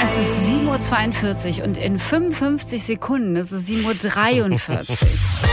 Es ist 7:42 Uhr und in 55 Sekunden ist es 7:43 Uhr.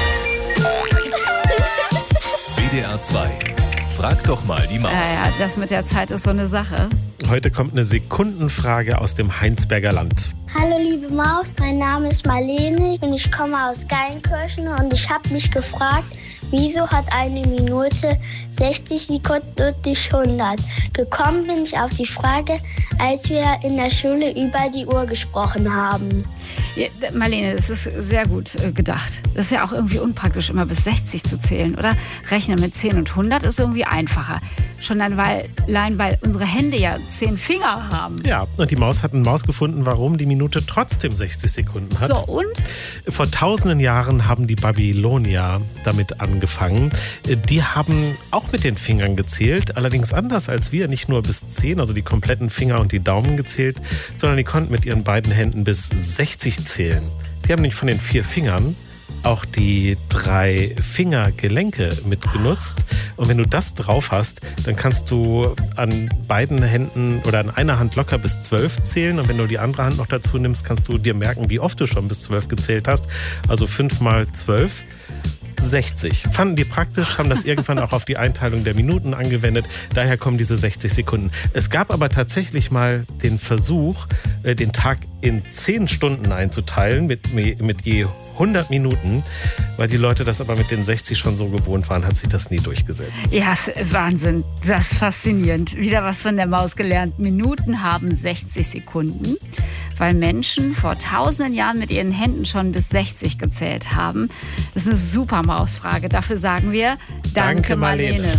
WDR 2. Frag doch mal die Maus. Ja, das mit der Zeit ist so eine Sache. Heute kommt eine Sekundenfrage aus dem Heinsberger Land. Hallo liebe Maus, mein Name ist Marlene und ich komme aus Geilenkirchen und ich habe mich gefragt, wieso hat eine Minute 60 Sekunden und nicht 100? Gekommen bin ich auf die Frage, als wir in der Schule über die Uhr gesprochen haben. Ja, Marlene, das ist sehr gut gedacht. Das ist ja auch irgendwie unpraktisch, immer bis 60 zu zählen, oder? Rechnen mit 10 und 100 ist irgendwie einfacher. Schon allein, weil unsere Hände ja 10 Finger haben. Ja, und die Maus hat eine Maus gefunden, warum die Minute trotzdem 60 Sekunden hat. So, und? Vor tausenden Jahren haben die Babylonier damit angefangen. Die haben auch mit den Fingern gezählt, allerdings anders als wir. Nicht nur bis 10, also die kompletten Finger und die Daumen gezählt, sondern die konnten mit ihren beiden Händen bis 60 zählen. Die haben nämlich von den 4 Fingern auch die 3 Fingergelenke mitgenutzt. Und wenn du das drauf hast, dann kannst du an beiden Händen oder an einer Hand locker bis 12 zählen. Und wenn du die andere Hand noch dazu nimmst, kannst du dir merken, wie oft du schon bis 12 gezählt hast. Also 5 mal 12. 60. Fanden die praktisch, haben das irgendwann auch auf die Einteilung der Minuten angewendet. Daher kommen diese 60 Sekunden. Es gab aber tatsächlich mal den Versuch, den Tag in 10 Stunden einzuteilen mit je 100 Minuten. Weil die Leute das aber mit den 60 schon so gewohnt waren, hat sich das nie durchgesetzt. Ja, Wahnsinn. Das ist faszinierend. Wieder was von der Maus gelernt. Minuten haben 60 Sekunden, weil Menschen vor tausenden Jahren mit ihren Händen schon bis 60 gezählt haben. Das ist eine super Mausfrage. Dafür sagen wir Danke, Marlene.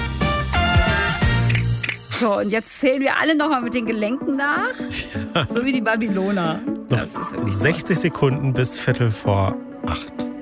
So, und jetzt zählen wir alle nochmal mit den Gelenken nach. Ja. So wie die Babyloner. Noch 60 Sekunden bis 7:45.